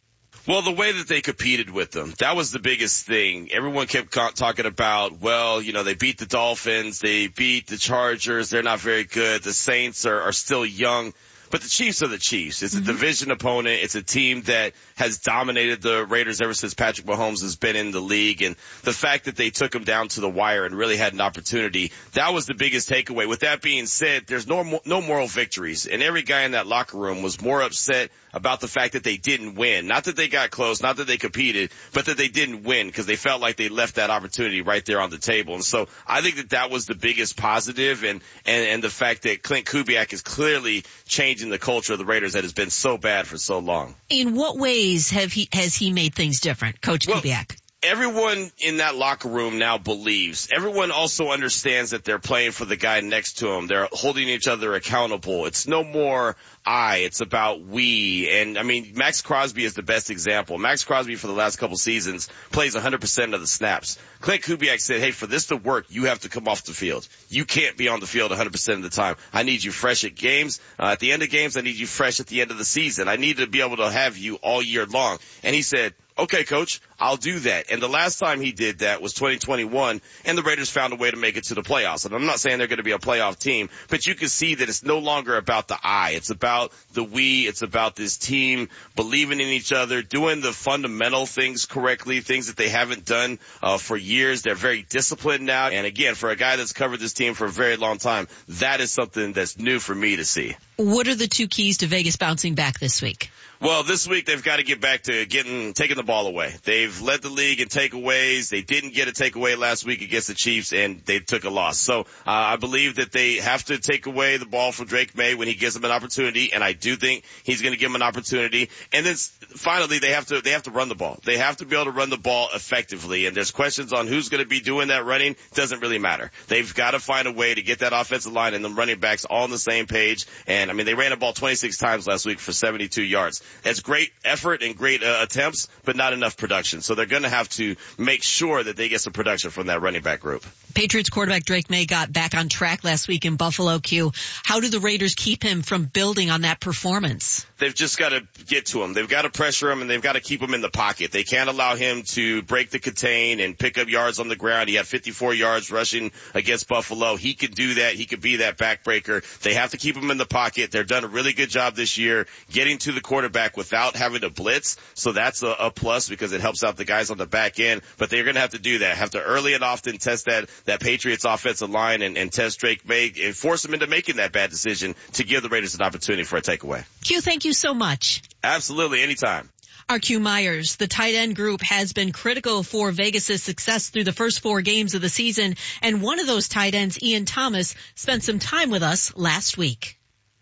Well, the way that they competed with them, that was the biggest thing. Everyone kept ca- talking about, well, you know, they beat the Dolphins, they beat the Chargers, they're not very good, the Saints are, are still young. But the Chiefs are the Chiefs. It's a mm-hmm. division opponent. It's a team that has dominated the Raiders ever since Patrick Mahomes has been in the league. And the fact that they took them down to the wire and really had an opportunity, that was the biggest takeaway. With that being said, there's no, no moral victories. And every guy in that locker room was more upset about the fact that they didn't win. Not that they got close, not that they competed, but that they didn't win because they felt like they left that opportunity right there on the table. And so I think that that was the biggest positive, and, and, and the fact that Clint Kubiak is clearly changing the culture of the Raiders that has been so bad for so long. In what ways have he, has he made things different, Coach well, Kubiak? Everyone in that locker room now believes. Everyone also understands that they're playing for the guy next to them. They're holding each other accountable. It's no more I, it's about we. And I mean, Max Crosby is the best example. Max Crosby for the last couple seasons plays one hundred percent of the snaps. Clint Kubiak said, hey, for this to work, you have to come off the field. You can't be on the field one hundred percent of the time. I need you fresh at games. Uh, at the end of games, I need you fresh at the end of the season. I need to be able to have you all year long. And he said, okay, coach, I'll do that. And the last time he did that was twenty twenty-one, and the Raiders found a way to make it to the playoffs. And I'm not saying they're going to be a playoff team, but you can see that it's no longer about the I. It's about the we. It's about this team believing in each other, doing the fundamental things correctly, things that they haven't done uh, for years. They're very disciplined now. And again, for a guy that's covered this team for a very long time, that is something that's new for me to see. What are the two keys to Vegas bouncing back this week? Well, this week they've got to get back to getting, taking the ball away. They've led the league in takeaways. They didn't get a takeaway last week against the Chiefs, and they took a loss. So, uh, I believe that they have to take away the ball from Drake May when he gives them an opportunity, and I do think he's going to give them an opportunity. And then finally, they have to, they have to run the ball. They have to be able to run the ball effectively, and there's questions on who's going to be doing that running. Doesn't really matter. They've got to find a way to get that offensive line and the running backs all on the same page. And I mean, they ran the ball twenty-six times last week for seventy-two yards. That's great effort and great uh, attempts, but not enough production. So they're going to have to make sure that they get some production from that running back group. Patriots quarterback Drake May got back on track last week in Buffalo, Q. How do the Raiders keep him from building on that performance? They've just got to get to him. They've got to pressure him, and they've got to keep him in the pocket. They can't allow him to break the contain and pick up yards on the ground. He had fifty-four yards rushing against Buffalo. He could do that. He could be that backbreaker. They have to keep him in the pocket. They've done a really good job this year getting to the quarterback without having to blitz. So that's a, a plus because it helps out the guys on the back end. But they're going to have to do that. Have to early and often test that, that Patriots offensive line and, and test Drake May and force him into making that bad decision to give the Raiders an opportunity for a takeaway. Q, thank you so much. Absolutely. Anytime. Our Q Myers, the tight end group has been critical for Vegas' success through the first four games of the season. And one of those tight ends, Ian Thomas, spent some time with us last week.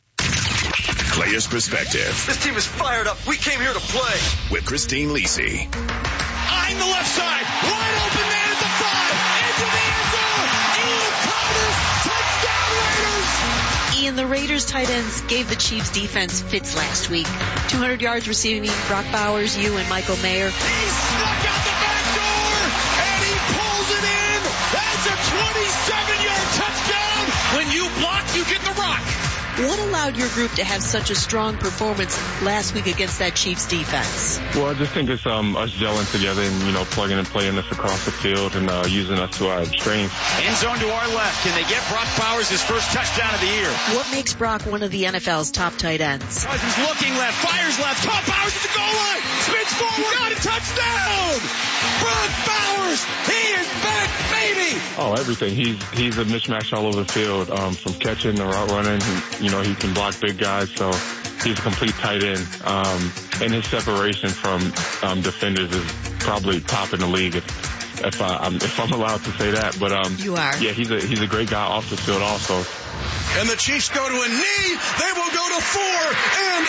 Player's Perspective. This team is fired up. We came here to play. With Christine Lisi. Eyeing the left side. Wide open man at the five. Into the end zone. Ian Thomas. Touchdown Raiders. Ian, the Raiders tight ends gave the Chiefs defense fits last week. two hundred yards receiving, Brock Bowers, you, and Michael Mayer. He snuck out the back door, and he pulls it in. That's a twenty-seven-yard touchdown. When you block, you get the rock. What allowed your group to have such a strong performance last week against that Chiefs defense? Well, I just think it's um, us gelling together and, you know, plugging and playing us across the field and uh, using us to our strengths. End zone to our left. Can they get Brock Bowers his first touchdown of the year? What makes Brock one of the N F L's top tight ends? Cousins looking left, fires left, caught Bowers at the goal line, spins forward, got a touchdown! Brock Bowers, he is back, baby! Oh, everything. He's he's a mismatch all over the field, um, from catching to route running. He, you know, he can block big guys, so he's a complete tight end. Um, and his separation from um, defenders is probably top in the league, if if, I, I'm, if I'm allowed to say that. But um, you are. Yeah, he's a he's a great guy off the field also. And the Chiefs go to a knee. They will go to four and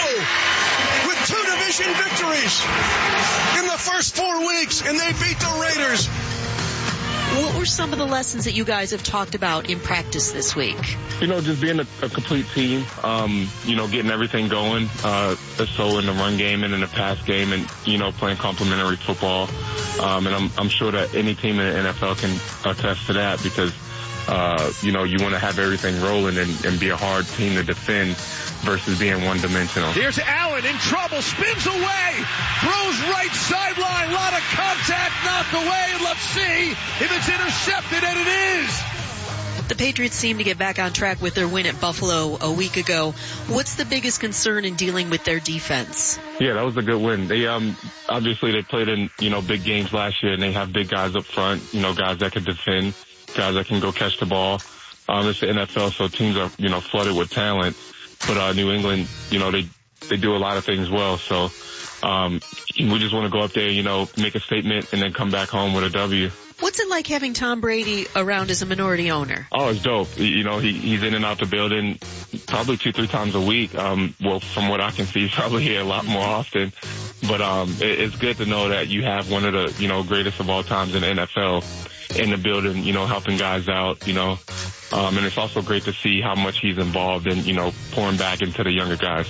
oh with two division victories in the first four weeks, and they beat the Raiders. What were some of the lessons that you guys have talked about in practice this week? You know, just being a, a complete team, um, you know, getting everything going, uh, so in the run game and in the pass game and, you know, playing complementary football. Um, and I'm, I'm sure that any team in the N F L can attest to that because uh, you know, you want to have everything rolling and, and be a hard team to defend versus being one-dimensional. Here's Allen in trouble, spins away, throws right sideline, lot of contact, knocked away, and let's see if it's intercepted, and it is. The Patriots seem to get back on track with their win at Buffalo a week ago. What's the biggest concern in dealing with their defense? Yeah, that was a good win. They um obviously they played in, you know, big games last year, and they have big guys up front, you know, guys that can defend, guys that can go catch the ball. Um, it's the N F L, so teams are, you know, flooded with talent. But uh, New England, you know, they they do a lot of things well. So um, we just want to go up there, you know, make a statement, and then come back home with a W. What's it like having Tom Brady around as a minority owner? Oh, it's dope. You know, he, he's in and out the building probably two, three times a week. Um, well, from what I can see, he's probably here a lot more often. But um, it, it's good to know that you have one of the, you know, greatest of all times in the N F L in the building, you know, helping guys out, you know. Um, and it's also great to see how much he's involved in, you know, pouring back into the younger guys.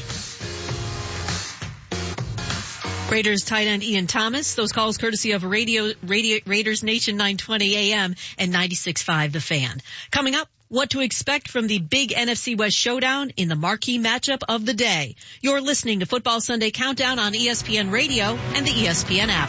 Raiders tight end Ian Thomas. Those calls courtesy of Radio, Radio Raiders Nation nine twenty A M and ninety-six point five The Fan. Coming up, what to expect from the big N F C West showdown in the marquee matchup of the day. You're listening to Football Sunday Countdown on E S P N Radio and the E S P N app.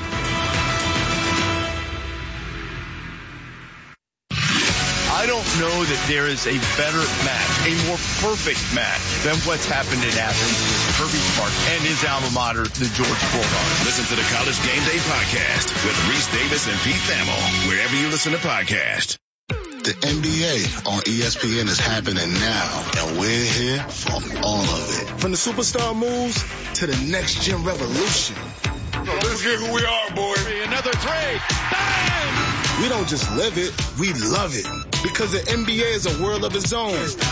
I don't know that there is a better match, a more perfect match than what's happened in Athens with Kirby Smart and his alma mater, the Georgia Bulldogs. Listen to the College Game Day podcast with Reese Davis and Pete Thamel, wherever you listen to podcasts. The N B A on E S P N is happening now, and we're here for all of it. From the superstar moves to the next gen revolution. Let's get who we are, boy. Another three. Bang! We don't just live it, we love it. Because the N B A is a world of its own.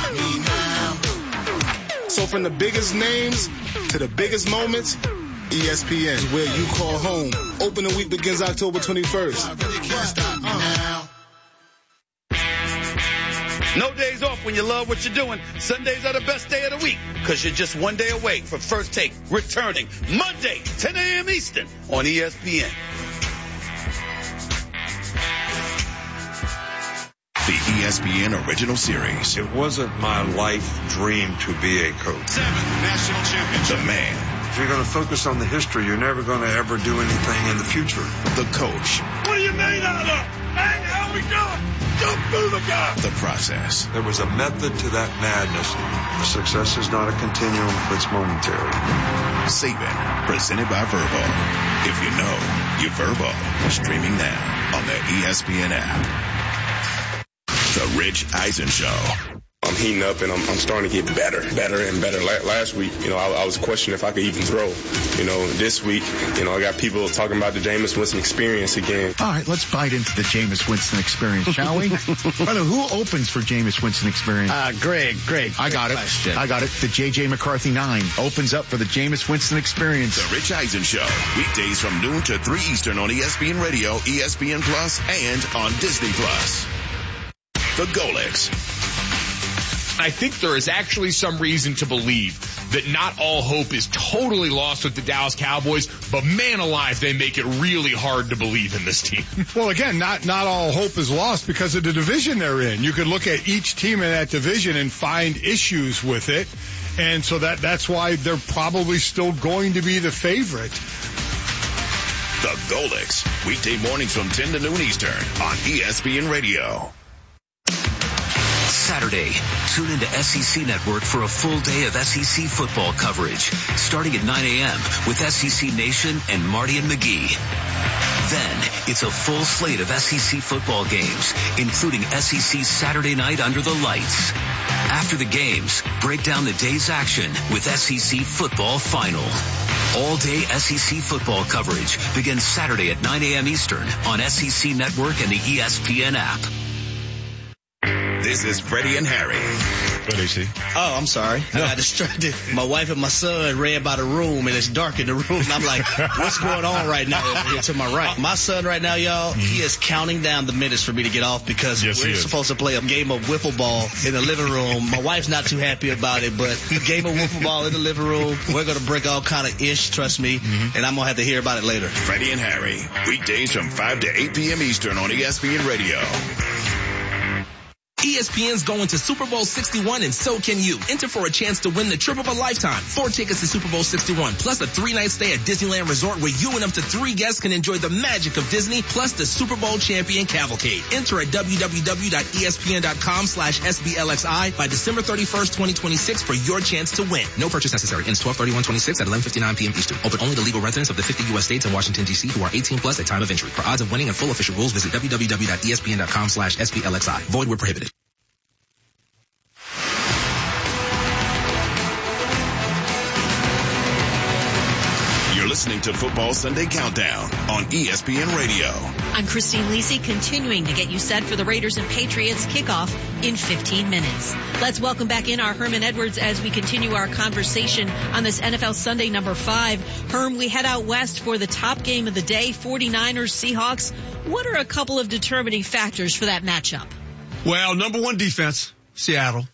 So from the biggest names to the biggest moments, E S P N is where you call home. Opening week begins October twenty-first. No days off when you love what you're doing. Sundays are the best day of the week because you're just one day away from First Take returning Monday, ten a.m. Eastern on E S P N. The E S P N original series. It wasn't my life dream to be a coach. Seventh national championship. The man. If you're going to focus on the history, you're never going to ever do anything in the future. The coach. What are you made out of? Hey, how we doing? Jump through the gap. The process. There was a method to that madness. Success is not a continuum, it's momentary. Saban, presented by Verbo. If you know, you Verbo. Streaming now on the E S P N app. The Rich Eisen Show. I'm heating up and I'm, I'm starting to get better, better and better. La- last week, you know, I, I was questioning if I could even throw. You know, this week, you know, I got people talking about the Jameis Winston experience again. All right, let's bite into the Jameis Winston experience, shall we? Brother, who opens for Jameis Winston experience? Uh, Greg, Greg. I got it. Question. I got it. The J J McCarthy nine opens up for the Jameis Winston experience. The Rich Eisen Show. Weekdays from noon to three Eastern on E S P N Radio, E S P N Plus, and on Disney Plus. The Golix. I think there is actually some reason to believe that not all hope is totally lost with the Dallas Cowboys, but man alive, they make it really hard to believe in this team. Well, again, not not all hope is lost because of the division they're in. You could look at each team in that division and find issues with it, and so that that's why they're probably still going to be the favorite. The Golix. Weekday mornings from ten to noon Eastern on E S P N Radio. Saturday, tune into S E C Network for a full day of S E C football coverage, starting at nine a.m. with S E C Nation and Marty and McGee. Then, it's a full slate of S E C football games, including S E C Saturday Night Under the Lights. After the games, break down the day's action with S E C Football Final. All-day S E C football coverage begins Saturday at nine a.m. Eastern on S E C Network and the E S P N app. This is Freddie and Harry. What is he? Oh, I'm sorry. No. I got distracted. My wife and my son ran by the room, and it's dark in the room. And I'm like, what's going on right now over here to my right? My son right now, y'all, mm-hmm. he is counting down the minutes for me to get off because yes, we're supposed to play a game of wiffle ball in the living room. My wife's not too happy about it, but game of wiffle ball in the living room. We're going to break all kind of ish, trust me, mm-hmm. and I'm going to have to hear about it later. Freddie and Harry, weekdays from five to eight p.m. Eastern on E S P N Radio. E S P N's going to Super Bowl sixty-one and so can you. Enter for a chance to win the trip of a lifetime. Four tickets to Super Bowl sixty-one plus a three-night stay at Disneyland Resort where you and up to three guests can enjoy the magic of Disney plus the Super Bowl champion cavalcade. Enter at www.espn.com slash SBLXI by December thirty-first, twenty twenty-six for your chance to win. No purchase necessary. Ends twelve thirty-one twenty-six at eleven fifty-nine p.m. Eastern. Open only to legal residents of the fifty U S states and Washington, D C who are eighteen plus at time of entry. For odds of winning and full official rules, visit www.espn.com slash SBLXI. Void where prohibited. You're listening to Football Sunday Countdown on E S P N Radio. I'm Christine Lisi, continuing to get you set for the Raiders and Patriots kickoff in fifteen minutes. Let's welcome back in our Herman Edwards as we continue our conversation on this N F L Sunday number five. Herm, we head out west for the top game of the day, forty-niners, Seahawks. What are a couple of determining factors for that matchup? Well, number one defense, Seattle,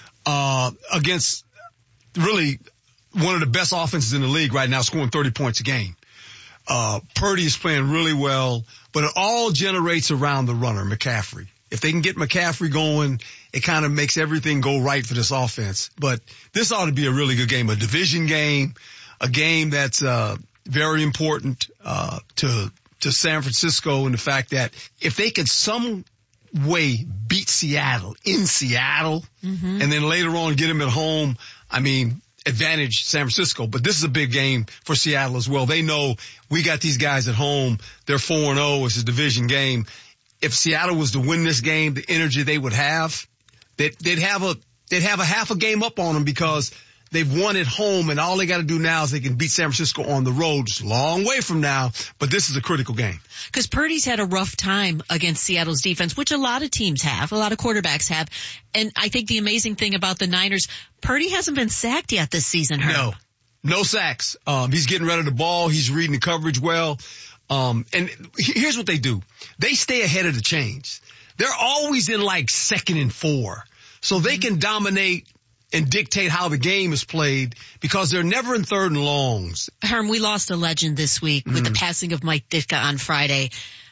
uh, against really one of the best offenses in the league right now, scoring thirty points a game. Uh, Purdy is playing really well, but it all generates around the runner, McCaffrey. If they can get McCaffrey going, it kind of makes everything go right for this offense. But this ought to be a really good game, a division game, a game that's, uh, very important, uh, to, to San Francisco, and the fact that if they could some way beat Seattle in Seattle, mm-hmm. and then later on get them at home, I mean, advantage San Francisco, but this is a big game for Seattle as well. They know we got these guys at home. They're four and oh. It's a division game. If Seattle was to win this game, the energy they would have, they'd, they'd have a, they'd have a half a game up on them because they've won at home, and all they got to do now is they can beat San Francisco on the road. It's a long way from now, but this is a critical game. Because Purdy's had a rough time against Seattle's defense, which a lot of teams have, a lot of quarterbacks have. And I think the amazing thing about the Niners, Purdy hasn't been sacked yet this season, Herb. No, no sacks. Um, he's getting rid of the ball. He's reading the coverage well. Um, and here's what they do. They stay ahead of the chains. They're always in like second and four. So they can dominate and dictate how the game is played because they're never in third and longs. Herm, we lost a legend this week with mm. the passing of Mike Ditka on Friday.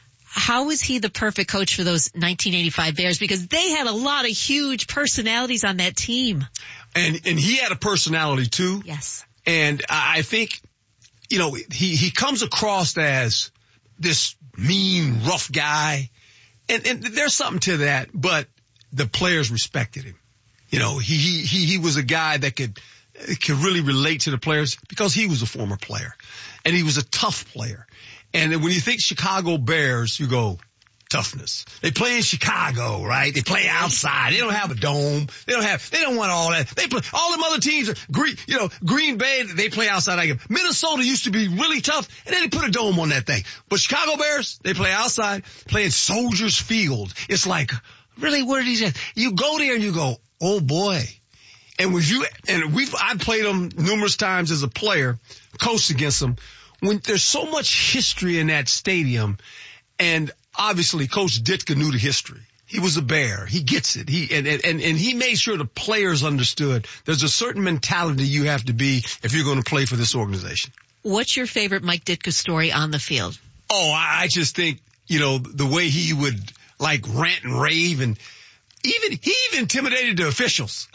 How is he the perfect coach for those nineteen eighty-five Bears? Because they had a lot of huge personalities on that team. And, and he had a personality too. Yes. And I think, you know, he, he comes across as this mean, rough guy. And, and there's something to that, but the players respected him. You know, he, he, he was a guy that could, could really relate to the players because he was a former player and he was a tough player. And when you think Chicago Bears, you go, toughness. They play in Chicago, right? They play outside. They don't have a dome. They don't have, they don't want all that. They play, all them other teams are Green, you know, Green Bay, they play outside. Like Minnesota used to be really tough and then they put a dome on that thing. But Chicago Bears, they play outside, play in Soldiers Field. It's like, really, what are these? You go there and you go, oh boy. And when you, and we've, I've played them numerous times as a player, coached against them. When there's so much history in that stadium, and obviously Coach Ditka knew the history. He was a Bear. He gets it. He, and, and, and he made sure the players understood there's a certain mentality you have to be if you're going to play for this organization. What's your favorite Mike Ditka story on the field? Oh, I just think, you know, the way he would like rant and rave, and even, he even intimidated the officials.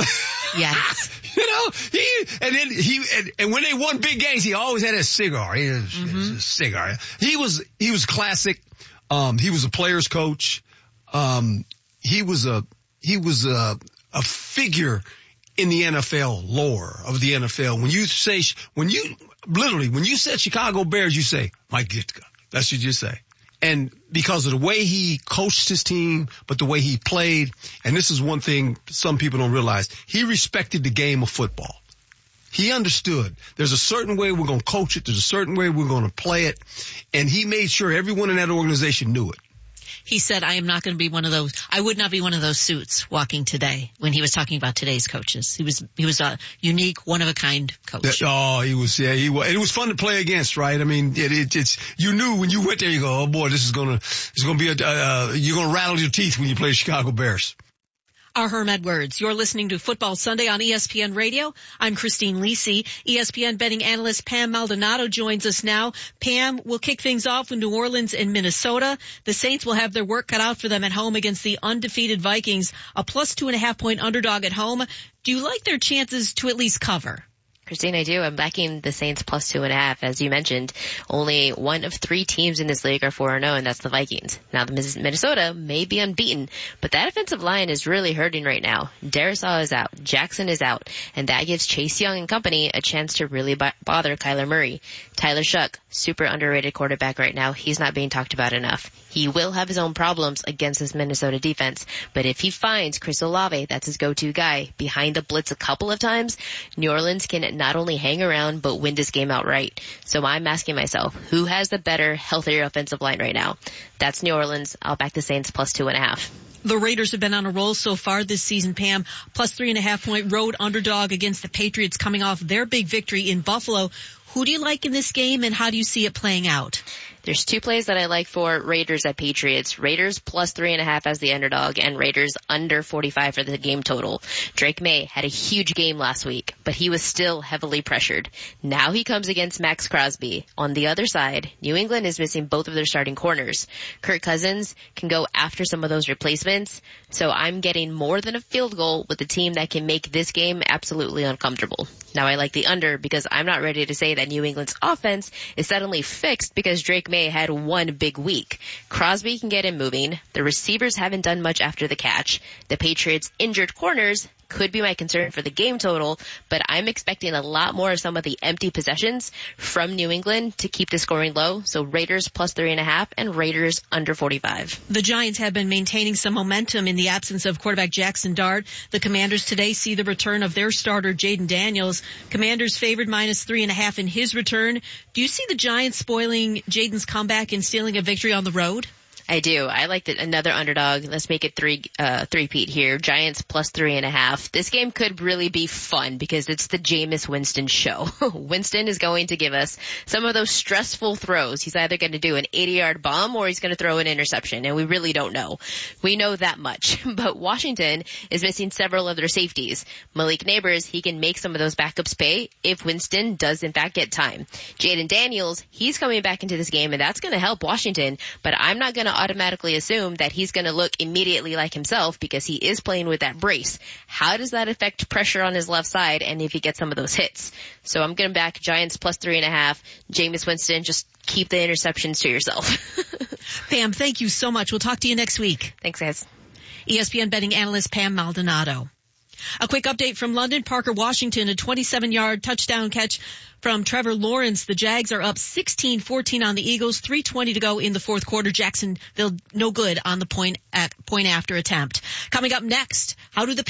Yes. You know, he, and then he, and, and when they won big games, he always had a cigar. He was, mm-hmm. a cigar. He was, he was classic. Um, he was a player's coach. Um, he was a, he was a, a figure in the N F L lore of the N F L. When you say, when you, literally, when you said Chicago Bears, you say, Mike Ditka. That's what you say. And because of the way he coached his team, but the way he played, and this is one thing some people don't realize, he respected the game of football. He understood there's a certain way we're going to coach it. There's a certain way we're going to play it. And he made sure everyone in that organization knew it. He said, I am not going to be one of those, I would not be one of those suits walking today when he was talking about today's coaches. He was, he was a unique, one of a kind coach. That, oh, he was, yeah, he was. And it was fun to play against, right? I mean, it, it, it's, you knew when you went there, you go, oh boy, this is going to, it's going to be a, uh, you're going to rattle your teeth when you play Chicago Bears. Are Herm Edwards. You're listening to Football Sunday on E S P N Radio. I'm Christine Lisi. E S P N betting analyst Pam Maldonado joins us now. Pam, we'll kick things off with New Orleans and Minnesota. The Saints will have their work cut out for them at home against the undefeated Vikings, a plus two and a half point underdog at home. Do you like their chances to at least cover? Christine, I do. I'm backing the Saints plus two and a half. As you mentioned, only one of three teams in this league are four and oh, and that's the Vikings. Now, the Minnesota may be unbeaten, but that offensive line is really hurting right now. Darisaw is out. Jackson is out. And that gives Chase Young and company a chance to really b- bother Kyler Murray. Tyler Shuck, super underrated quarterback right now. He's not being talked about enough. He will have his own problems against this Minnesota defense, but if he finds Chris Olave, that's his go-to guy, behind the blitz a couple of times, New Orleans can not only hang around, but win this game outright. So I'm asking myself, who has the better, healthier offensive line right now? That's New Orleans. I'll back the Saints plus two and a half. The Raiders have been on a roll so far this season, Pam. Plus three and a half point road underdog against the Patriots coming off their big victory in Buffalo. Who do you like in this game, and how do you see it playing out? There's two plays that I like for Raiders at Patriots. Raiders plus three and a half as the underdog, and Raiders under forty-five for the game total. Drake May had a huge game last week, but he was still heavily pressured. Now he comes against Max Crosby. On the other side, New England is missing both of their starting corners. Kirk Cousins can go after some of those replacements, so I'm getting more than a field goal with a team that can make this game absolutely uncomfortable. Now I like the under because I'm not ready to say that New England's offense is suddenly fixed because Drake May had one big week. Crosby can get him moving. The receivers haven't done much after the catch. The Patriots' injured corners could be my concern for the game total, but I'm expecting a lot more of some of the empty possessions from New England to keep the scoring low. So Raiders plus three and a half and Raiders under forty-five. The Giants have been maintaining some momentum in the absence of quarterback Jackson Dart. The Commanders today see the return of their starter Jaden Daniels. Commanders favored minus three and a half in his return. Do you see the Giants spoiling Jaden's comeback and stealing a victory on the road? I do. I like the, another underdog. Let's make it three, uh, three-peat here. Giants plus three and a half. This game could really be fun because it's the Jameis Winston show. Winston is going to give us some of those stressful throws. He's either going to do an eighty-yard bomb or he's going to throw an interception, and we really don't know. We know that much. But Washington is missing several of their safeties. Malik Neighbors, he can make some of those backups pay if Winston does in fact get time. Jaden Daniels, he's coming back into this game, and that's going to help Washington, but I'm not going to automatically assume that he's going to look immediately like himself because he is playing with that brace. How does that affect pressure on his left side and if he gets some of those hits? So I'm going to back Giants plus three and a half. Jameis Winston, just keep the interceptions to yourself. Pam, thank you so much. We'll talk to you next week. Thanks, guys. E S P N betting analyst Pam Maldonado. A quick update from London. Parker Washington, a twenty-seven-yard touchdown catch from Trevor Lawrence. The Jags are up sixteen fourteen on the Eagles. three twenty to go in the fourth quarter. Jacksonville no good on the point at point after attempt. Coming up next, how do the